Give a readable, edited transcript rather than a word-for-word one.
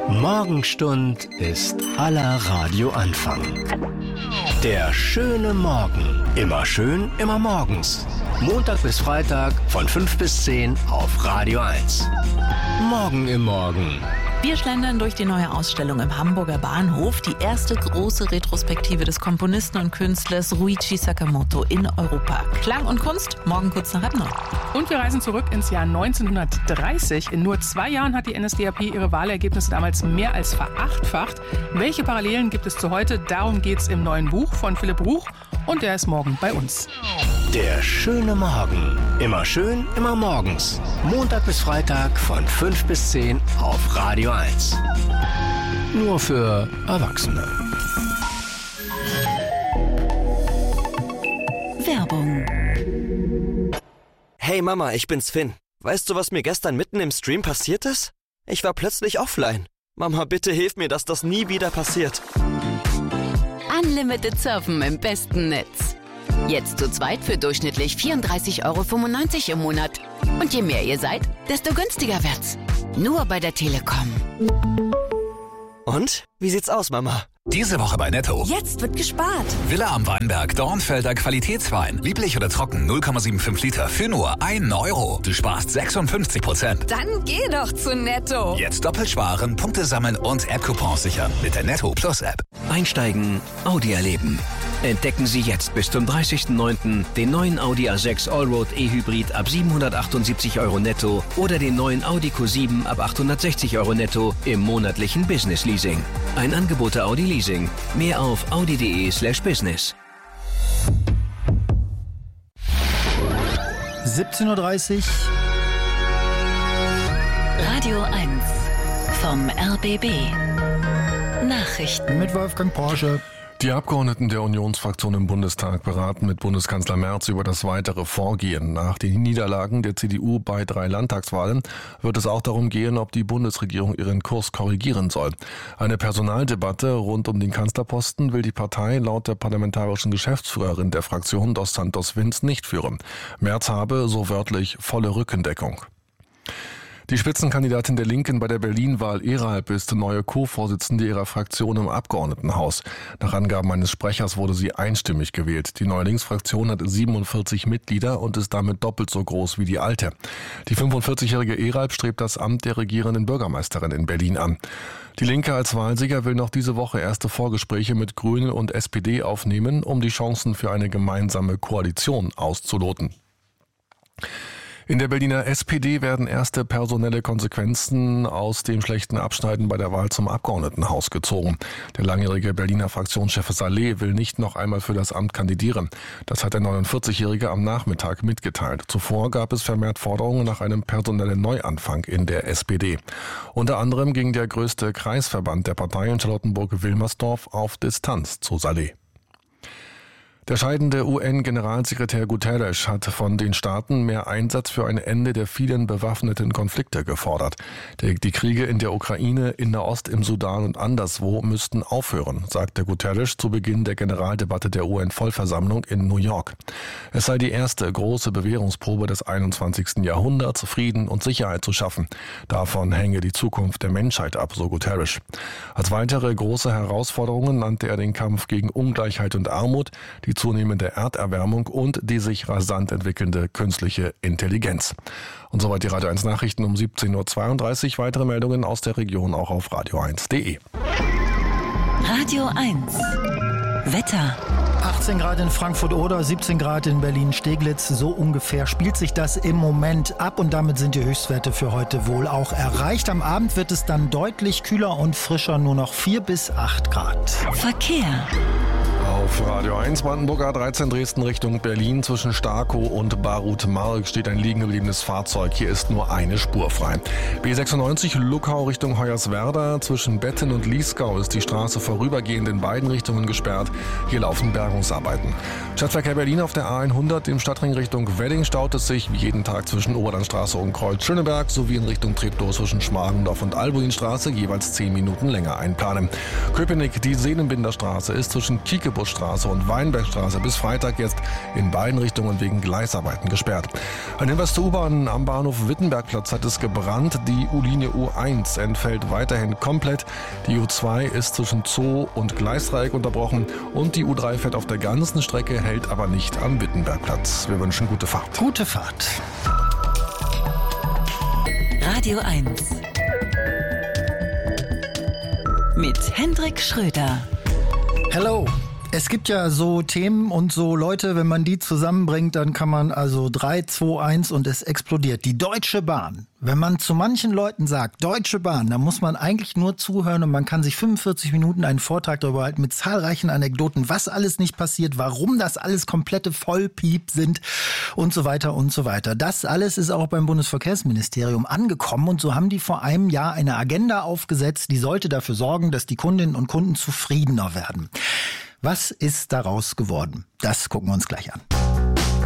Morgenstund ist aller Radioanfang. Der schöne Morgen. Immer schön, immer morgens. Montag bis Freitag von 5 bis 10 auf Radio 1. Morgen im Morgen. Wir schlendern durch die neue Ausstellung im Hamburger Bahnhof, die erste große Retrospektive des Komponisten und Künstlers Ryuichi Sakamoto in Europa. Klang und Kunst, morgen kurz nach 9. Und wir reisen zurück ins Jahr 1930. In nur 2 Jahren hat die NSDAP ihre Wahlergebnisse damals mehr als verachtfacht. Welche Parallelen gibt es zu heute? Darum geht's im neuen Buch von Philipp Ruch und der ist morgen bei uns. Der schöne Morgen. Immer schön, immer morgens. Montag bis Freitag von 5 bis 10 auf Radio 1. Nur für Erwachsene. Werbung. Hey Mama, ich bin's Finn. Weißt du, was mir gestern mitten im Stream passiert ist? Ich war plötzlich offline. Mama, bitte hilf mir, dass das nie wieder passiert. Unlimited Surfen im besten Netz. Jetzt zu zweit für durchschnittlich 34,95 € im Monat. Und je mehr ihr seid, desto günstiger wird's. Nur bei der Telekom. Und? Wie sieht's aus, Mama? Diese Woche bei Netto. Jetzt wird gespart. Villa am Weinberg, Dornfelder Qualitätswein. Lieblich oder trocken, 0,75 Liter für nur 1 €. Du sparst 56%. Dann geh doch zu Netto. Jetzt doppelt sparen, Punkte sammeln und App-Coupons sichern mit der Netto Plus App. Einsteigen, Audi erleben. Entdecken Sie jetzt bis zum 30.09. den neuen Audi A6 Allroad E-Hybrid ab 778 € netto oder den neuen Audi Q7 ab 860 € netto im monatlichen Business Leasing. Ein Angebot der Audi Leasing. Mehr auf audi.de/business. 17:30 Uhr. Radio 1 vom RBB. Nachrichten Mit Wolfgang Porsche. Die Abgeordneten der Unionsfraktion im Bundestag beraten mit Bundeskanzler Merz über das weitere Vorgehen. Nach den Niederlagen der CDU bei 3 Landtagswahlen wird es auch darum gehen, ob die Bundesregierung ihren Kurs korrigieren soll. Eine Personaldebatte rund um den Kanzlerposten will die Partei laut der parlamentarischen Geschäftsführerin der Fraktion Dos Santos Vince nicht führen. Merz habe, so wörtlich, volle Rückendeckung. Die Spitzenkandidatin der Linken bei der Berlin-Wahl Eralp ist neue Co-Vorsitzende ihrer Fraktion im Abgeordnetenhaus. Nach Angaben eines Sprechers wurde sie einstimmig gewählt. Die neue Linksfraktion hat 47 Mitglieder und ist damit doppelt so groß wie die alte. Die 45-jährige Eralp strebt das Amt der regierenden Bürgermeisterin in Berlin an. Die Linke als Wahlsieger will noch diese Woche erste Vorgespräche mit Grünen und SPD aufnehmen, um die Chancen für eine gemeinsame Koalition auszuloten. In der Berliner SPD werden erste personelle Konsequenzen aus dem schlechten Abschneiden bei der Wahl zum Abgeordnetenhaus gezogen. Der langjährige Berliner Fraktionschef Saleh will nicht noch einmal für das Amt kandidieren. Das hat der 49-Jährige am Nachmittag mitgeteilt. Zuvor gab es vermehrt Forderungen nach einem personellen Neuanfang in der SPD. Unter anderem ging der größte Kreisverband der Partei in Charlottenburg-Wilmersdorf auf Distanz zu Saleh. Der scheidende UN-Generalsekretär Guterres hat von den Staaten mehr Einsatz für ein Ende der vielen bewaffneten Konflikte gefordert. Die Kriege in der Ukraine, in Nahost, im Sudan und anderswo müssten aufhören, sagte Guterres zu Beginn der Generaldebatte der UN-Vollversammlung in New York. Es sei die erste große Bewährungsprobe des 21. Jahrhunderts, Frieden und Sicherheit zu schaffen. Davon hänge die Zukunft der Menschheit ab, so Guterres. Als weitere große Herausforderungen nannte er den Kampf gegen Ungleichheit und Armut, die zunehmende Erderwärmung und die sich rasant entwickelnde künstliche Intelligenz. Und soweit die Radio 1 Nachrichten um 17:32 Uhr. Weitere Meldungen aus der Region auch auf radio1.de. Radio 1 Wetter. 18 Grad in Frankfurt-Oder, 17 Grad in Berlin-Steglitz. So ungefähr spielt sich das im Moment ab und damit sind die Höchstwerte für heute wohl auch erreicht. Am Abend wird es dann deutlich kühler und frischer, nur noch 4 bis 8 Grad. Verkehr. Auf Radio 1 Brandenburg A13 Dresden Richtung Berlin zwischen Starkow und Barut-Mark steht ein liegen gebliebenes Fahrzeug. Hier ist nur eine Spur frei. B96 Luckau Richtung Hoyerswerda. Zwischen Betten und Liesgau ist die Straße vorübergehend in beiden Richtungen gesperrt. Hier laufen Berg- Sanierungsarbeiten. Stadtverkehr Berlin auf der A100 im Stadtring Richtung Wedding staut es sich wie jeden Tag zwischen Oberlandstraße und Kreuz-Schöneberg sowie in Richtung Treptow zwischen Schmargendorf und Albuinstraße jeweils 10 Minuten länger einplanen. Köpenick, die Seelenbinderstraße ist zwischen Kiekebuschstraße und Weinbergstraße bis Freitag jetzt in beiden Richtungen wegen Gleisarbeiten gesperrt. Ein Hinweis zur U-Bahn: am Bahnhof Wittenbergplatz hat es gebrannt. Die U-Linie U1 entfällt weiterhin komplett. Die U2 ist zwischen Zoo und Gleisdreieck unterbrochen und die U3 fährt auf der ganzen Strecke, hält aber nicht am Wittenbergplatz. Wir wünschen gute Fahrt. Gute Fahrt. Radio 1 mit Hendrik Schröder. Hello. Es gibt ja so Themen und so Leute, wenn man die zusammenbringt, dann kann man also 3, 2, 1 und es explodiert. Die Deutsche Bahn. Wenn man zu manchen Leuten sagt, Deutsche Bahn, dann muss man eigentlich nur zuhören und man kann sich 45 Minuten einen Vortrag darüber halten mit zahlreichen Anekdoten, was alles nicht passiert, warum das alles komplette Vollpiep sind und so weiter und so weiter. Das alles ist auch beim Bundesverkehrsministerium angekommen und so haben die vor einem Jahr eine Agenda aufgesetzt, die sollte dafür sorgen, dass die Kundinnen und Kunden zufriedener werden. Was ist daraus geworden? Das gucken wir uns gleich an.